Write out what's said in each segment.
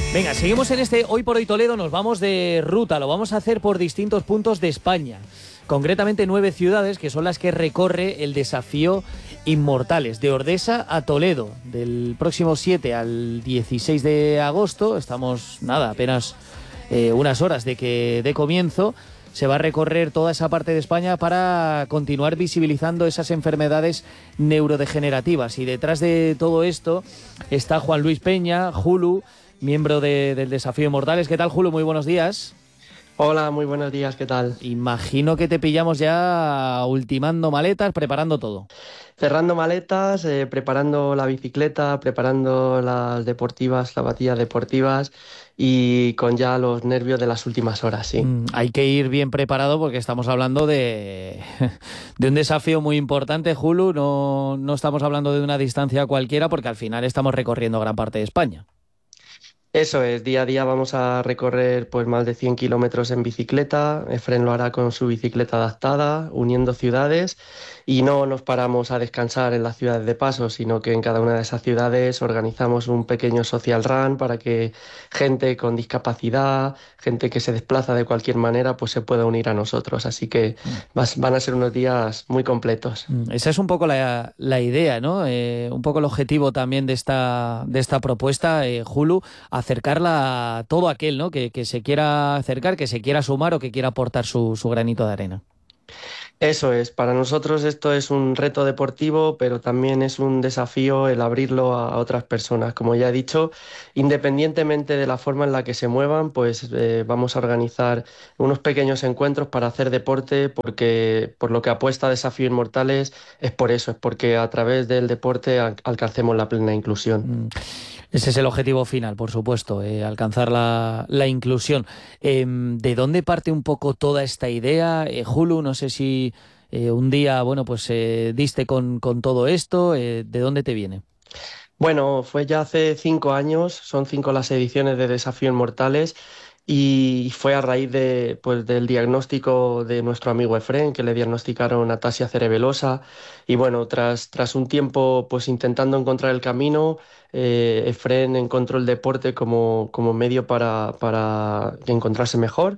Venga, seguimos en este Hoy por Hoy Toledo, nos vamos de ruta, lo vamos a hacer por distintos puntos de España, concretamente 9 ciudades que son las que recorre el desafío Inmortales, de Ordesa a Toledo, del próximo 7 al 16 de agosto, estamos apenas unas horas de que dé comienzo. Se va a recorrer toda esa parte de España para continuar visibilizando esas enfermedades neurodegenerativas. Y detrás de todo esto está Juan Luis Peña, Julu, miembro del Desafío Inmortales. ¿Qué tal, Julu? Muy buenos días. Hola, muy buenos días, ¿qué tal? Imagino que te pillamos ya ultimando maletas, preparando todo. Cerrando maletas, preparando la bicicleta, preparando las deportivas, zapatillas deportivas y con ya los nervios de las últimas horas, sí. Hay que ir bien preparado porque estamos hablando de un desafío muy importante, Julu. No estamos hablando de una distancia cualquiera porque al final estamos recorriendo gran parte de España. Eso es, día a día vamos a recorrer pues más de 100 kilómetros en bicicleta. Efren lo hará con su bicicleta adaptada, uniendo ciudades, y no nos paramos a descansar en las ciudades de paso, sino que en cada una de esas ciudades organizamos un pequeño social run para que gente con discapacidad, gente que se desplaza de cualquier manera, pues se pueda unir a nosotros. Así que van a ser unos días muy completos. Esa es un poco la idea, ¿no? Un poco el objetivo también de esta propuesta, Julu, acercarla a todo aquel, ¿no? que se quiera acercar, que se quiera sumar o que quiera aportar su granito de arena. Eso es, para nosotros esto es un reto deportivo, pero también es un desafío el abrirlo a otras personas. Como ya he dicho, independientemente de la forma en la que se muevan, pues vamos a organizar unos pequeños encuentros para hacer deporte, porque por lo que apuesta Desafío Inmortales es por eso, es porque a través del deporte alcancemos la plena inclusión. Ese es el objetivo final, por supuesto, alcanzar la inclusión. ¿De dónde parte un poco toda esta idea, Julu? No sé si un día, diste con todo esto. ¿De dónde te viene? Bueno, fue ya hace 5 años, son 5 las ediciones de Desafío Inmortales, y fue a raíz del diagnóstico de nuestro amigo Efren, que le diagnosticaron ataxia cerebelosa. Y bueno, tras un tiempo pues intentando encontrar el camino, Efren encontró el deporte como medio para encontrarse mejor.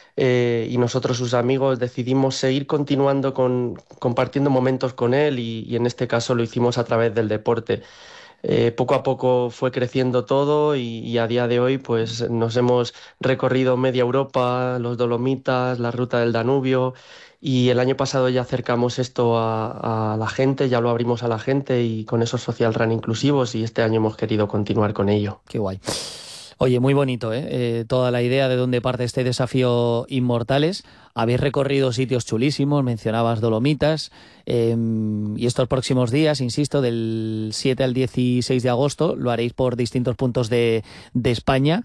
Y nosotros, sus amigos, decidimos seguir continuando compartiendo momentos con él, y en este caso lo hicimos a través del deporte. Poco a poco fue creciendo todo, y a día de hoy pues nos hemos recorrido media Europa, los Dolomitas, la ruta del Danubio, y el año pasado ya acercamos esto a la gente, ya lo abrimos a la gente y con esos social run inclusivos, y este año hemos querido continuar con ello. Qué guay. Oye, muy bonito, toda la idea de dónde parte este Desafío Inmortales. Habéis recorrido sitios chulísimos, mencionabas Dolomitas, y estos próximos días, insisto, del 7 al 16 de agosto, lo haréis por distintos puntos de España.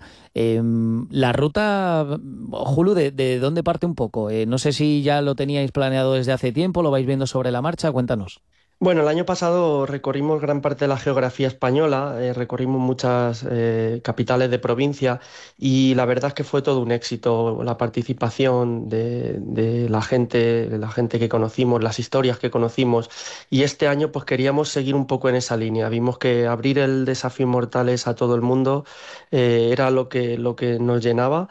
La ruta, Julu, ¿de dónde parte un poco? No sé si ya lo teníais planeado desde hace tiempo, lo vais viendo sobre la marcha, cuéntanos. Bueno, el año pasado recorrimos gran parte de la geografía española, recorrimos muchas capitales de provincia, y la verdad es que fue todo un éxito la participación de la gente que conocimos, las historias que conocimos, y este año pues queríamos seguir un poco en esa línea. Vimos que abrir el Desafío Inmortales a todo el mundo era lo que nos llenaba.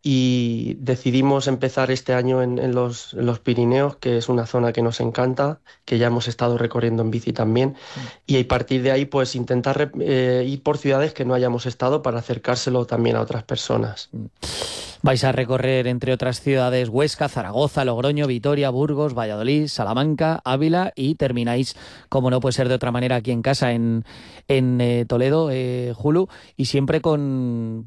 Y decidimos empezar este año en los Pirineos, que es una zona que nos encanta, que ya hemos estado recorriendo en bici también, y a partir de ahí pues intentar ir por ciudades que no hayamos estado para acercárselo también a otras personas. Vais a recorrer, entre otras ciudades, Huesca, Zaragoza, Logroño, Vitoria, Burgos, Valladolid, Salamanca, Ávila, y termináis, como no puede ser de otra manera, aquí en casa, en Toledo, Julu, y siempre con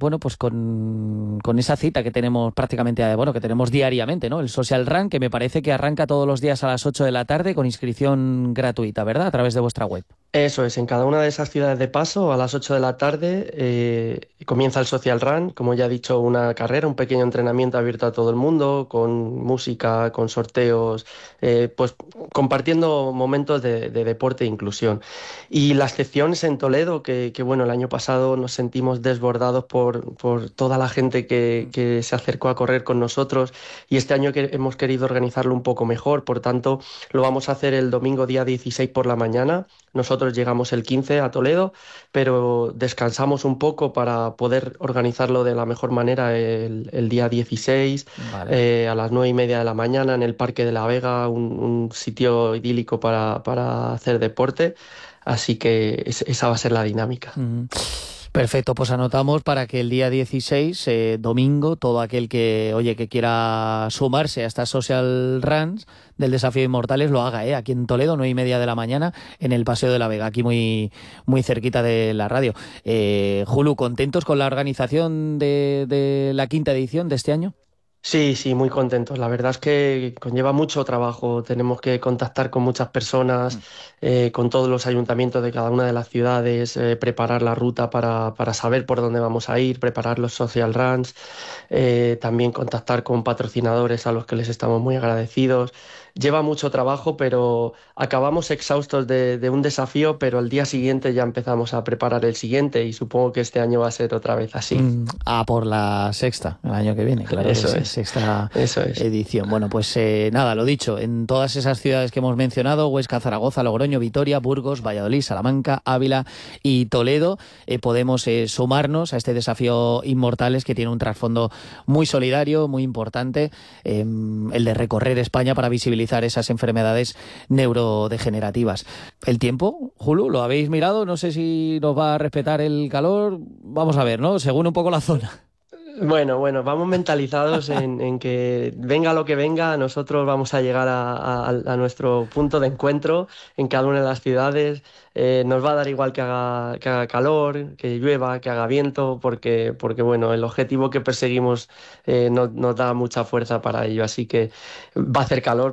esa cita que tenemos prácticamente, que tenemos diariamente, ¿no? El Social Run, que me parece que arranca todos los días a las 8 de la tarde con inscripción gratuita, ¿verdad? A través de vuestra web. Eso es, en cada una de esas ciudades de paso, a las 8 de la tarde, comienza el Social Run, como ya he dicho, una carrera, un pequeño entrenamiento abierto a todo el mundo, con música, con sorteos, pues compartiendo momentos de deporte e inclusión. Y las secciones en Toledo, que bueno, el año pasado nos sentimos desbordados por toda la gente que se acercó a correr con nosotros, y este año hemos querido organizarlo un poco mejor, por tanto, lo vamos a hacer el domingo día 16 por la mañana. Nosotros nosotros llegamos el 15 a Toledo, pero descansamos un poco para poder organizarlo de la mejor manera el día 16, Vale. a las 9:30 de la mañana en el Parque de la Vega, un sitio idílico para hacer deporte. Así que esa va a ser la dinámica. Mm. Perfecto, pues anotamos para que el día 16, domingo, todo aquel que, oye, que quiera sumarse a estas social runs del Desafío Inmortales lo haga, aquí en Toledo, 9:30 de la mañana, en el Paseo de la Vega, aquí muy, muy cerquita de la radio. Julu, ¿contentos con la organización de la quinta edición de este año? Sí, sí, muy contentos. La verdad es que conlleva mucho trabajo. Tenemos que contactar con muchas personas, con todos los ayuntamientos de cada una de las ciudades, preparar la ruta para saber por dónde vamos a ir, preparar los social runs, también contactar con patrocinadores a los que les estamos muy agradecidos. Lleva mucho trabajo, pero acabamos exhaustos de un desafío, pero al día siguiente ya empezamos a preparar el siguiente y supongo que este año va a ser otra vez así. Por la sexta, el año que viene, claro que Eso sí, es, sexta eso es. edición. Bueno, pues nada, lo dicho, en todas esas ciudades que hemos mencionado, Huesca, Zaragoza, Logroño, Vitoria, Burgos, Valladolid, Salamanca, Ávila y Toledo, podemos sumarnos a este desafío Inmortales que tiene un trasfondo muy solidario, muy importante, el de recorrer España para visibilizar esas enfermedades neurodegenerativas. ¿El tiempo, Julu, lo habéis mirado? No sé si nos va a respetar el calor. Vamos a ver, ¿no? Según un poco la zona. Bueno, vamos mentalizados en que venga lo que venga, nosotros vamos a llegar a nuestro punto de encuentro en cada una de las ciudades. Nos va a dar igual que haga calor, que llueva, que haga viento, porque bueno, el objetivo que perseguimos nos da mucha fuerza para ello. Así que va a hacer calor,